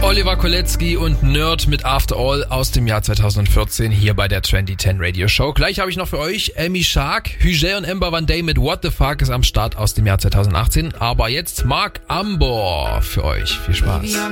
Oliver Kolecki und Nerd mit After All aus dem Jahr 2014 hier bei der Trendy 10 Radio Show. Gleich habe ich noch für euch Amy Shark, Hügel und Amber Van Day mit What the Fuck ist am Start aus dem Jahr 2018. Aber jetzt Mark Ambor für euch. Viel Spaß.